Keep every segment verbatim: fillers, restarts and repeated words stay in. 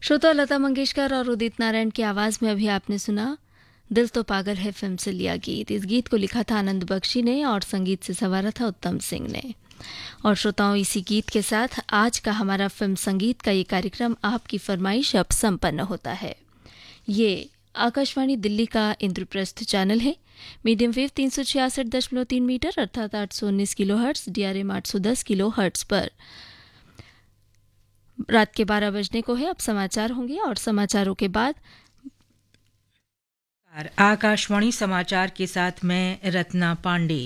श्रोता लता मंगेशकर और उदित नारायण की आवाज में अभी आपने सुना दिल तो पागल है फिल्म से लिया गीत। इस गीत को लिखा था आनंद बख्शी ने और संगीत से संवारा था उत्तम सिंह ने। और श्रोताओं, इसी गीत के साथ आज का हमारा फिल्म संगीत का ये कार्यक्रम आपकी फरमाइश अब संपन्न होता है। ये आकाशवाणी दिल्ली का इंद्रप्रस्थ चैनल है। मीडियम वेव तीन सौ छियासठ दशमलव तीन मीटर अर्थात आठ सौ उन्नीस किलो हर्ट्स, डीआरएम आठ सौ दस किलो हर्ट्स पर रात के बारह बजने को है। अब समाचार होंगे और समाचारों के बाद आकाशवाणी समाचार के साथ मैं रत्ना पांडे।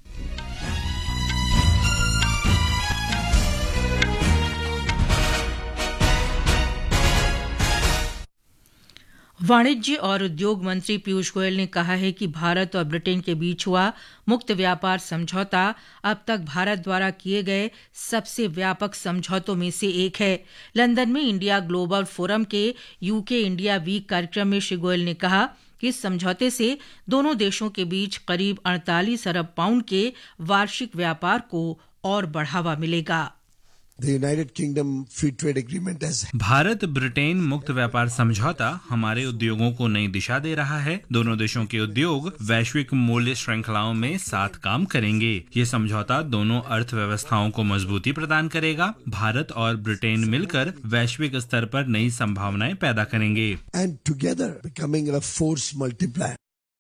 वाणिज्य और उद्योग मंत्री पीयूष गोयल ने कहा है कि भारत और ब्रिटेन के बीच हुआ मुक्त व्यापार समझौता अब तक भारत द्वारा किए गए सबसे व्यापक समझौतों में से एक है। लंदन में इंडिया ग्लोबल फोरम के यूके इंडिया वीक कार्यक्रम में श्री गोयल ने कहा कि इस समझौते से दोनों देशों के बीच करीब अड़तालीस अरब पाउंड के वार्षिक व्यापार को और बढ़ावा मिलेगा। The United Kingdom Free Trade Agreement has Bharat Britain मुक्त व्यापार समझौता हमारे उद्योगों को नई दिशा दे रहा है। दोनों देशों के उद्योग वैश्विक मूल्य श्रृंखलाओं में साथ काम करेंगे। ये समझौता दोनों अर्थव्यवस्थाओं को मजबूती प्रदान करेगा। भारत और ब्रिटेन मिलकर वैश्विक स्तर पर नई संभावनाएं पैदा करेंगे। and together becoming a force multiplier.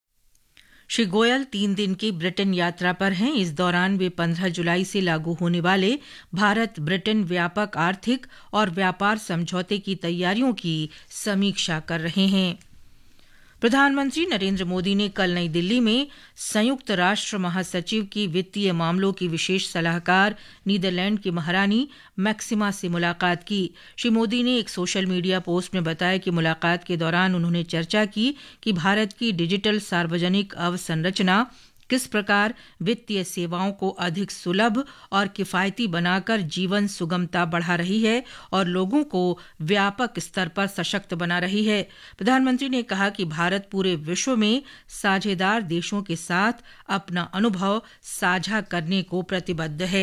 Shri Goyal तीन दिन की ब्रिटेन यात्रा पर हैं। इस दौरान वे पंद्रह जुलाई से लागू होने वाले भारत ब्रिटेन व्यापक आर्थिक और व्यापार समझौते की तैयारियों की समीक्षा कर रहे हैं। प्रधानमंत्री नरेंद्र मोदी ने कल नई दिल्ली में संयुक्त राष्ट्र महासचिव की वित्तीय मामलों की विशेष सलाहकार नीदरलैंड की महारानी मैक्सिमा से मुलाकात की। श्री मोदी ने एक सोशल मीडिया पोस्ट में बताया कि मुलाकात के दौरान उन्होंने चर्चा की कि भारत की डिजिटल सार्वजनिक अवसंरचना किस प्रकार वित्तीय सेवाओं को अधिक सुलभ और किफायती बनाकर जीवन सुगमता बढ़ा रही है और लोगों को व्यापक स्तर पर सशक्त बना रही है। प्रधानमंत्री ने कहा कि भारत पूरे विश्व में साझेदार देशों के साथ अपना अनुभव साझा करने को प्रतिबद्ध है।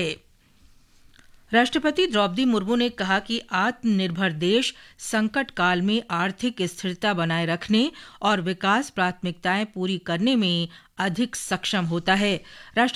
राष्ट्रपति द्रौपदी मुर्मू ने कहा कि आत्मनिर्भर देश संकट काल में आर्थिक स्थिरता बनाए रखने और विकास प्राथमिकताएं पूरी करने में अधिक सक्षम होता है।